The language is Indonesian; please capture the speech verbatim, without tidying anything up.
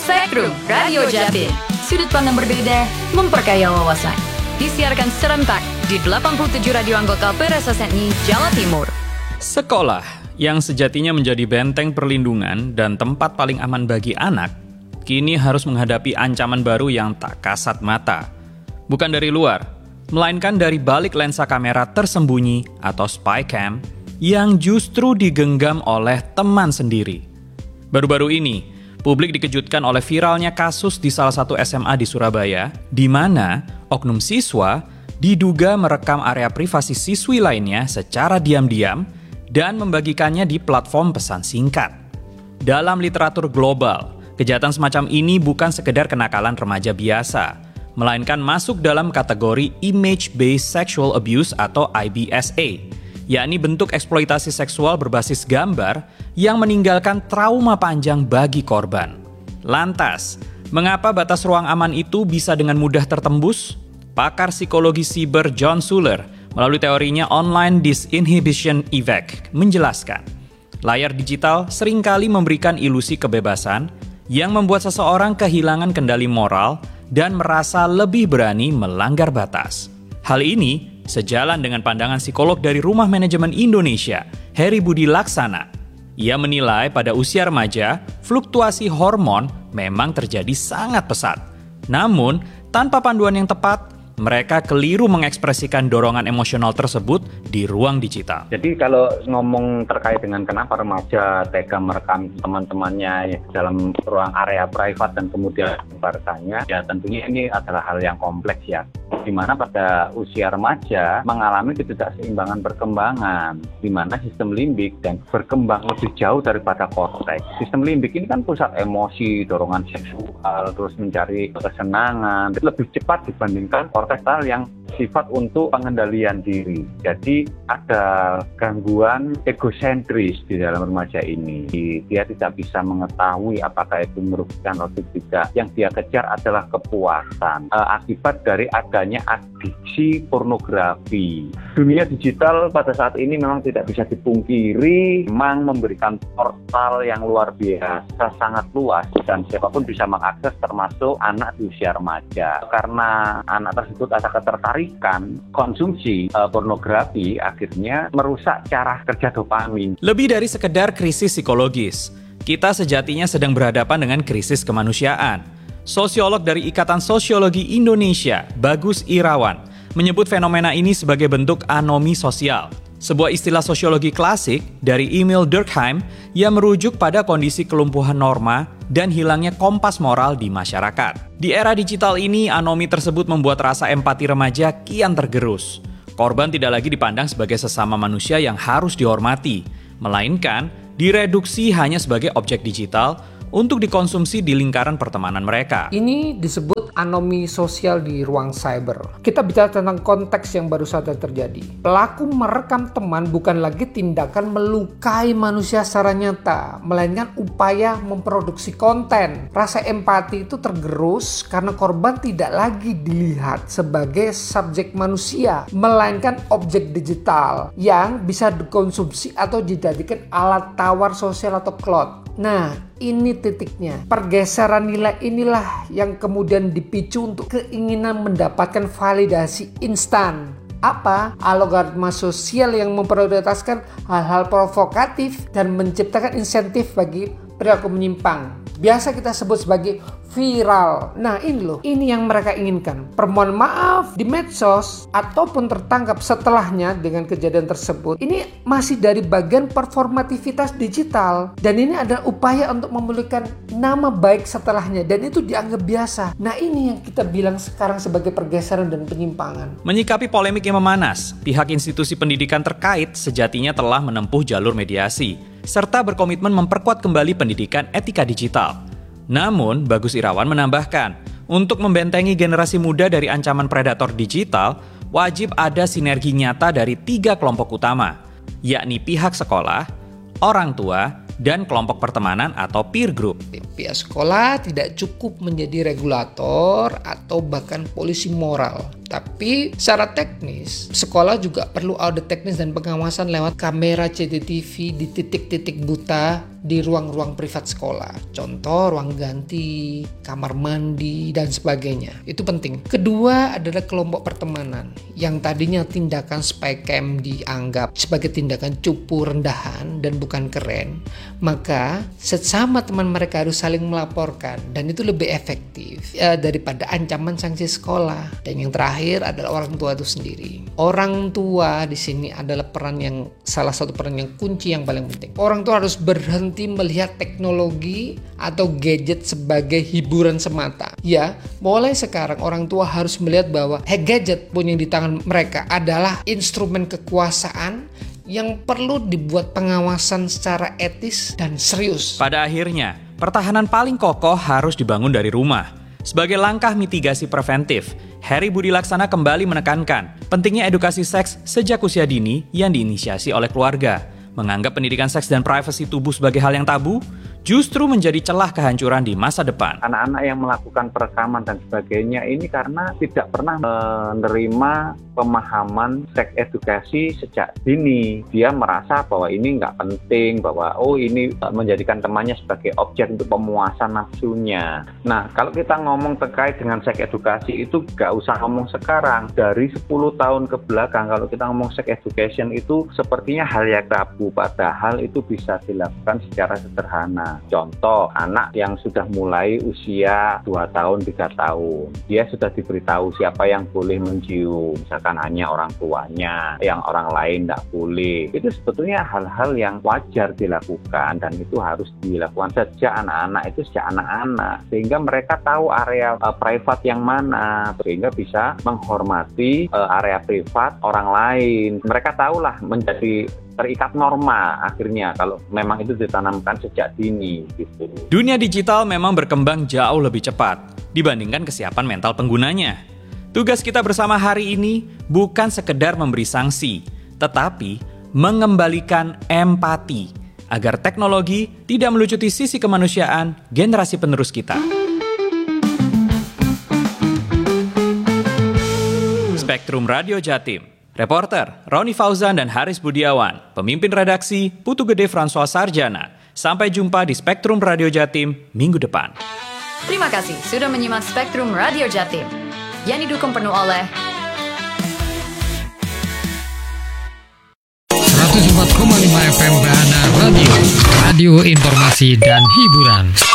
Spektrum Radio Jatim. Sudut pandang berbeda, memperkaya wawasan. Disiarkan serentak di delapan puluh tujuh radio anggota P R S S N I Jawa Timur. Sekolah yang sejatinya menjadi benteng perlindungan dan tempat paling aman bagi anak, kini harus menghadapi ancaman baru yang tak kasat mata. Bukan dari luar, melainkan dari balik lensa kamera tersembunyi atau spy cam yang justru digenggam oleh teman sendiri. Baru-baru ini, publik dikejutkan oleh viralnya kasus di salah satu S M A di Surabaya, di mana oknum siswa diduga merekam area privasi siswi lainnya secara diam-diam dan membagikannya di platform pesan singkat. Dalam literatur global, kejahatan semacam ini bukan sekedar kenakalan remaja biasa, melainkan masuk dalam kategori Image-Based Sexual Abuse atau I B S A, yakni bentuk eksploitasi seksual berbasis gambar yang meninggalkan trauma panjang bagi korban. Lantas, mengapa batas ruang aman itu bisa dengan mudah tertembus? Pakar psikologi siber John Suller melalui teorinya Online Disinhibition Effect menjelaskan, layar digital seringkali memberikan ilusi kebebasan yang membuat seseorang kehilangan kendali moral dan merasa lebih berani melanggar batas. Hal ini sejalan dengan pandangan psikolog dari Rumah Manajemen Indonesia, Heri Budi Laksana. Ia menilai pada usia remaja, fluktuasi hormon memang terjadi sangat pesat. Namun, tanpa panduan yang tepat, mereka keliru mengekspresikan dorongan emosional tersebut di ruang digital. Jadi kalau ngomong terkait dengan kenapa remaja tega merekam teman-temannya dalam ruang area privat dan kemudian menyebarkannya, ya tentunya ini adalah hal yang kompleks ya. Di mana pada usia remaja mengalami ketidakseimbangan perkembangan, di mana sistem limbik dan berkembang lebih jauh daripada korteks. Sistem limbik ini kan pusat emosi, dorongan seksual, terus mencari kesenangan, lebih cepat dibandingkan korteks yang sifat untuk pengendalian diri. Jadi ada gangguan egosentris di dalam remaja ini. Dia tidak bisa mengetahui apakah itu merugikan atau tidak. Yang dia kejar adalah kepuasan. E, akibat dari adanya adiksi pornografi. Dunia digital pada saat ini memang tidak bisa dipungkiri, memang memberikan portal yang luar biasa, sangat luas, dan siapapun bisa mengakses termasuk anak di usia remaja. Karena anak tersebut ada ketertarikan konsumsi e, pornografi, akhirnya merusak cara kerja dopamin. Lebih dari sekedar krisis psikologis, kita sejatinya sedang berhadapan dengan krisis kemanusiaan. Sosiolog dari Ikatan Sosiologi Indonesia, Bagus Irawan, menyebut fenomena ini sebagai bentuk anomi sosial, sebuah istilah sosiologi klasik dari Emil Durkheim yang merujuk pada kondisi kelumpuhan norma dan hilangnya kompas moral di masyarakat. Di era digital ini, anomi tersebut membuat rasa empati remaja kian tergerus. Korban tidak lagi dipandang sebagai sesama manusia yang harus dihormati, melainkan direduksi hanya sebagai objek digital untuk dikonsumsi di lingkaran pertemanan mereka. Ini disebut anomi sosial di ruang cyber. Kita bicara tentang konteks yang baru saja terjadi. Pelaku merekam teman bukan lagi tindakan melukai manusia secara nyata, melainkan upaya memproduksi konten. Rasa empati itu tergerus karena korban tidak lagi dilihat sebagai subjek manusia, melainkan objek digital yang bisa dikonsumsi atau dijadikan alat tawar sosial atau cloud. Nah, ini titiknya. Pergeseran nilai inilah yang kemudian dipicu untuk keinginan mendapatkan validasi instan. Apa? Algoritma sosial yang memprioritaskan hal-hal provokatif dan menciptakan insentif bagi perilaku menyimpang. Biasa kita sebut sebagai viral. Nah ini loh, ini yang mereka inginkan. Permohonan maaf di medsos ataupun tertangkap setelahnya dengan kejadian tersebut, ini masih dari bagian performativitas digital. Dan ini adalah upaya untuk memulihkan nama baik setelahnya, dan itu dianggap biasa. Nah ini yang kita bilang sekarang sebagai pergeseran dan penyimpangan. Menyikapi polemik yang memanas, pihak institusi pendidikan terkait sejatinya telah menempuh jalur mediasi, serta berkomitmen memperkuat kembali pendidikan etika digital. Namun, Bagus Irawan menambahkan, untuk membentengi generasi muda dari ancaman predator digital, wajib ada sinergi nyata dari tiga kelompok utama, yakni pihak sekolah, orang tua, dan kelompok pertemanan atau peer group. Pihak sekolah tidak cukup menjadi regulator atau bahkan polisi moral, Tapi secara teknis, sekolah juga perlu audit teknis dan pengawasan lewat kamera C C T V di titik-titik buta di ruang-ruang privat sekolah. Contoh ruang ganti, kamar mandi, dan sebagainya. Itu penting. Kedua adalah kelompok pertemanan yang tadinya tindakan spy cam dianggap sebagai tindakan cupu rendahan dan bukan keren. Maka sesama teman mereka harus saling melaporkan dan itu lebih efektif ya, daripada ancaman sanksi sekolah. Dan yang terakhir adalah orang tua itu sendiri. Orang tua di sini adalah peran yang salah satu peran yang kunci yang paling penting. Orang tua harus berhenti melihat teknologi atau gadget sebagai hiburan semata. Ya, mulai sekarang orang tua harus melihat bahwa hey, gadget pun yang di tangan mereka adalah instrumen kekuasaan yang perlu dibuat pengawasan secara etis dan serius. Pada akhirnya, pertahanan paling kokoh harus dibangun dari rumah. Sebagai langkah mitigasi preventif, Heri Budi Laksana kembali menekankan pentingnya edukasi seks sejak usia dini yang diinisiasi oleh keluarga. Menganggap pendidikan seks dan privasi tubuh sebagai hal yang tabu, justru menjadi celah kehancuran di masa depan. Anak-anak yang melakukan perekaman dan sebagainya ini karena tidak pernah menerima pemahaman seks edukasi sejak dini. Dia merasa bahwa ini nggak penting, bahwa oh ini menjadikan temannya sebagai objek untuk pemuasan nafsunya. Nah, kalau kita ngomong terkait dengan seks edukasi itu nggak usah ngomong sekarang. Dari sepuluh tahun ke belakang, kalau kita ngomong seks education itu sepertinya hal yang tabu, padahal itu bisa dilakukan secara sederhana. Contoh, anak yang sudah mulai usia dua tahun, tiga tahun, dia sudah diberitahu siapa yang boleh mencium, misalkan hanya orang tuanya, yang orang lain tidak boleh. Itu sebetulnya hal-hal yang wajar dilakukan dan itu harus dilakukan sejak anak-anak itu sejak anak-anak, sehingga mereka tahu area uh, privat yang mana, sehingga bisa menghormati uh, area privat orang lain. Mereka tahulah menjadi terikat norma akhirnya kalau memang itu ditanamkan sejak dini gitu. Dunia digital memang berkembang jauh lebih cepat dibandingkan kesiapan mental penggunanya. Tugas kita bersama hari ini bukan sekedar memberi sanksi, tetapi mengembalikan empati agar teknologi tidak melucuti sisi kemanusiaan generasi penerus kita. Spektrum Radio Jatim. Reporter Roni Fauzan dan Haris Budiawan, pemimpin redaksi Putu Gede François Sarjana. Sampai jumpa di Spektrum Radio Jatim minggu depan. Terima kasih sudah menyimak Spektrum Radio Jatim yang didukung penuh oleh seratus empat koma lima F M Bahana Radio, radio informasi dan hiburan.